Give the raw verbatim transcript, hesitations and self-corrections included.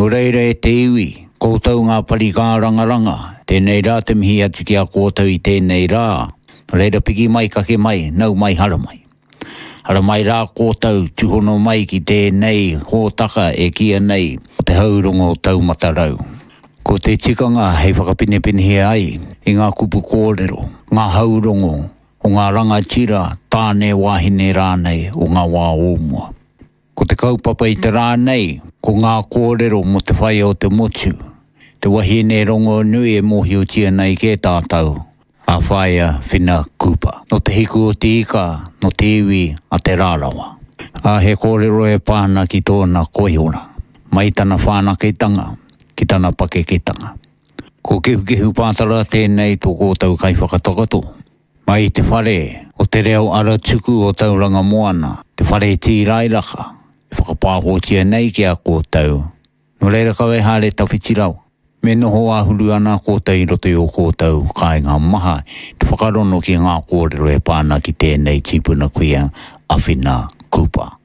No reira e te iwi, koutou ngā pari kā rangaranga, tēnei rā te mihi atu ki a koutou i tēnei rā. No reira piki mai kake mai, nau mai hara mai. Hara mai rā koutou tuhono mai ki tēnei hōtaka e kia nei o te haurongo tau matarau. Ko te tikanga hei whakapinepine he ai, i ngā kupu kōrero, ngā haurongo, o ngā rangatira tāne wahine rānei o ngā wā ōmua. Ko te kaupapa i te rānei, ko ngā kōrero mo te whai o te motu, te wahine rongo nui e mohi o tia nei ke tātau, a whaia whina kupa. No te hiku o te ika, no te iwi a te rārawa. A he kōrero e pāna ki tōna koihona, mai tana whānaketanga, ki tana pakeketanga. Ko kehu-kehu pātara tēnei tō kōtau kai whakatakato. Mai te whare o te reo ara tuku o tauranga moana, te whare tīrairaka, e whakapāhotia nei ki a kōtau. No reira kau e hāre tawhitirau. Me noho ahuru ana kōtau i roto i o kōtau kai ngā maha, te whakarono ki ngā kōrero e pāna ki tēnei tipuna kuia a whina kupa.